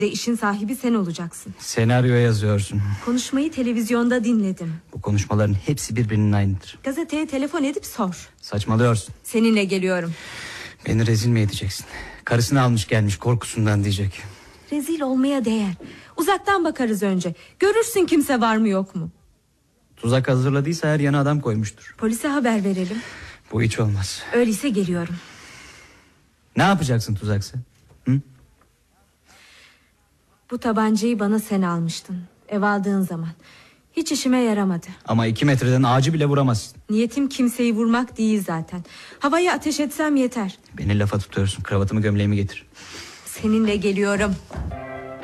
de işin sahibi sen olacaksın. Senaryo yazıyorsun. Konuşmayı televizyonda dinledim. Bu konuşmaların hepsi birbirinin aynıdır. Gazeteye telefon edip sor. Saçmalıyorsun. Seninle geliyorum. Beni rezil mi edeceksin? Karısını almış gelmiş korkusundan diyecek. Rezil olmaya değer. Uzaktan bakarız önce. Görürsün kimse var mı yok mu? Tuzak hazırladıysa her yana adam koymuştur. Polise haber verelim. Bu hiç olmaz. Öyleyse geliyorum. Ne yapacaksın tuzaksa? Hı? Bu tabancayı bana sen almıştın. Ev aldığın zaman. Hiç işime yaramadı. Ama 2 metreden ağacı bile vuramazsın. Niyetim kimseyi vurmak değil zaten. Havaya ateş etsem yeter. Beni lafa tutuyorsun. Kravatımı gömleğimi getir. Seninle geliyorum.